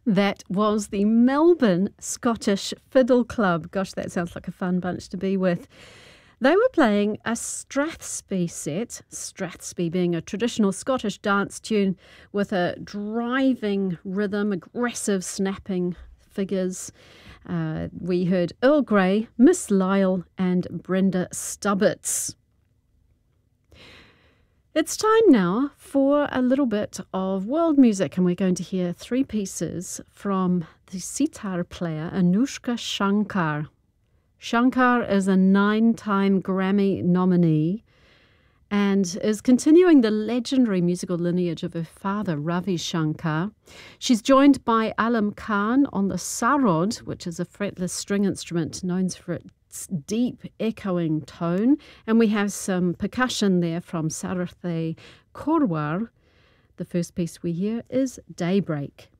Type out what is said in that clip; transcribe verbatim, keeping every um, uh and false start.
That was the Melbourne Scottish Fiddle Club. Gosh, that sounds like a fun bunch to be with. They were playing a Strathspey set, Strathspey being a traditional Scottish dance tune with a driving rhythm, aggressive snapping figures. Uh, we heard Earl Grey, Miss Lyle and Brenda Stubbits. It's time now for a little bit of world music, and we're going to hear three pieces from the sitar player Anushka Shankar. Shankar is a nine-time Grammy nominee and is continuing the legendary musical lineage of her father, Ravi Shankar. She's joined by Alam Khan on the sarod, which is a fretless string instrument known for its deep echoing tone, and we have some percussion there from Sarathe Korwar. The first piece we hear is Daybreak.